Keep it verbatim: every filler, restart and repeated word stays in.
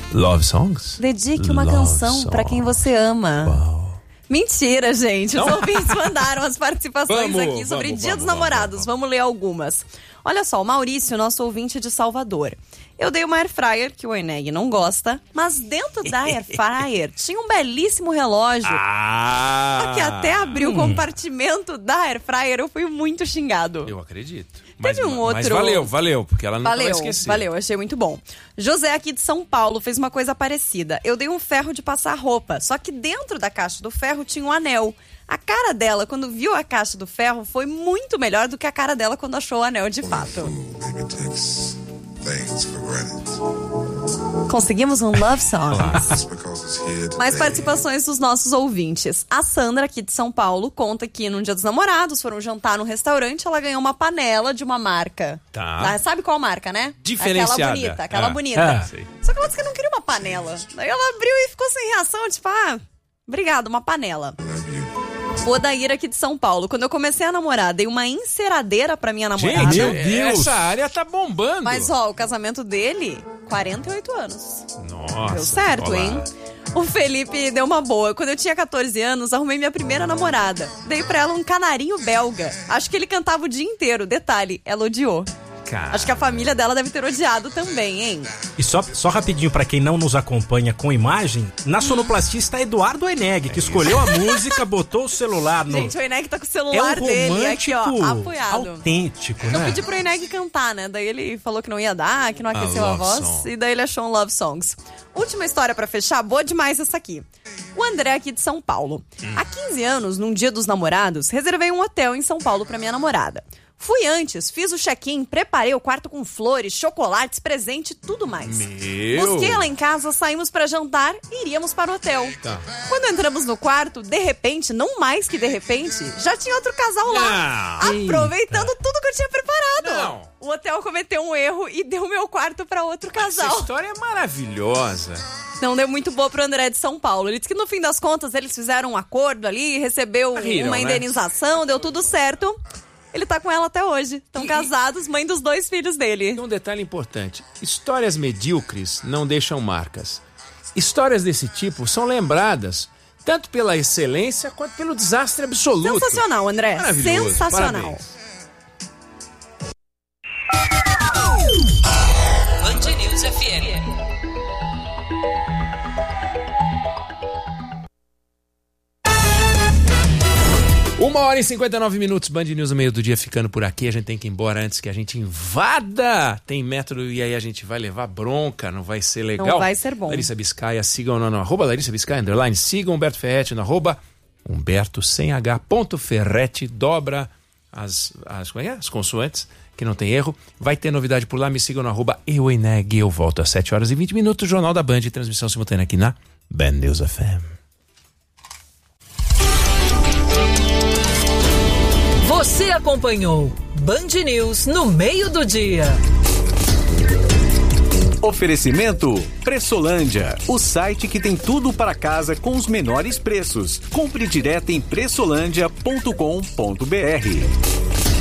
Love songs? Dedique uma Love canção song. pra quem você ama. Uau. Mentira, gente. Os Não? ouvintes mandaram as participações Vamos, aqui sobre vamos, Dia vamos, dos Namorados. vamos, Vamos, vamos. ler algumas. Olha só, o Maurício, nosso ouvinte de Salvador. Eu dei uma air fryer, que o Eneg não gosta, mas dentro da air fryer tinha um belíssimo relógio. Ah! Só que até abrir o compartimento da air fryer eu fui muito xingado. Eu acredito. Teve mas, um outro... Mas valeu, valeu, porque ela nunca vai Valeu, esquecer. valeu, achei muito bom. José aqui de São Paulo fez uma coisa parecida. Eu dei um ferro de passar roupa, só que dentro da caixa do ferro tinha um anel. A cara dela, quando viu a caixa do ferro, foi muito melhor do que a cara dela quando achou o anel de fato. Conseguimos um love song. Mais participações dos nossos ouvintes. A Sandra, aqui de São Paulo, conta que num Dia dos Namorados foram jantar num restaurante, ela ganhou uma panela de uma marca. Tá. Ah, sabe qual marca, né? Diferenciada. Aquela bonita, aquela Ah. bonita. Ah, sei. Só que ela disse que não queria uma panela. Daí ela abriu e ficou sem reação, tipo, ah, obrigado, uma panela. O Odair aqui de São Paulo. Quando eu comecei a namorar, dei uma enceradeira pra minha namorada. Gente, Meu Deus. essa área tá bombando. Mas, ó, o casamento dele, quarenta e oito anos. Nossa. Deu certo, olá. hein? O Felipe deu uma boa. Quando eu tinha catorze anos, arrumei minha primeira namorada. Dei pra ela um canarinho belga. Acho que ele cantava o dia inteiro. Detalhe, ela odiou. Cara. Acho que a família dela deve ter odiado também, hein? E só, só rapidinho, pra quem não nos acompanha com imagem, na sonoplastia está Eduardo Eneg, que escolheu a música, botou o celular no... Gente, o Eneg tá com o é celular um dele aqui, romântico ó, apoiado. autêntico, Eu né? pedi pro Eneg cantar, né? Daí ele falou que não ia dar, que não aqueceu a, love voz. song. E daí ele achou um Love Songs. Última história pra fechar, boa demais essa aqui. O André aqui de São Paulo. Há quinze anos, num Dia dos Namorados, reservei um hotel em São Paulo pra minha namorada. Fui antes, fiz o check-in, preparei o quarto com flores, chocolates, presente e tudo mais. Meu. Busquei ela em casa, saímos pra jantar e iríamos para o hotel. Tá. Quando entramos no quarto, de repente, não mais que de repente, já tinha outro casal lá. Não. Aproveitando tudo que eu tinha preparado. Não. O hotel cometeu um erro e deu meu quarto pra outro casal. Essa história é maravilhosa. Não deu muito boa pro André de São Paulo. Ele disse que no fim das contas eles fizeram um acordo ali, recebeu Riram, uma né? indenização, deu tudo certo. Ele tá com ela até hoje. Estão E- casados, mãe dos dois filhos dele. E um detalhe importante: histórias medíocres não deixam marcas. Histórias desse tipo são lembradas tanto pela excelência quanto pelo desastre absoluto. Sensacional, André. Maravilhoso. Sensacional. Parabéns. Band News F M. Uma hora e cinquenta e nove minutos, Band News no meio do dia ficando por aqui. A gente tem que ir embora antes que a gente invada. Tem método e aí a gente vai levar bronca, não vai ser legal. Não vai ser bom. Larissa Biscaia, sigam no, no arroba Larissa Biscaia, underline, sigam Humberto Ferretti no arroba Humberto sem H, ponto Ferretti, dobra as, as, como é que é? As consoantes, que não tem erro. Vai ter novidade por lá, me sigam no arroba EuEneg. Eu volto às sete horas e vinte minutos, Jornal da Band, transmissão simultânea aqui na Band News F M. Você acompanhou Band News no meio do dia. Oferecimento Pressolândia, o site que tem tudo para casa com os menores preços. Compre direto em pressolândia ponto com ponto br.